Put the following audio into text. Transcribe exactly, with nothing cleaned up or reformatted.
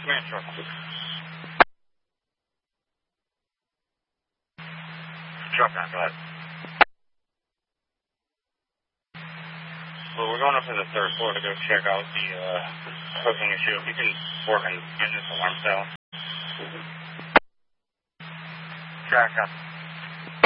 Command truck. Truck on, go ahead. Well, we're going up to the third floor to go check out the uh, hooking issue. If you can work on getting this alarm cell. Track up.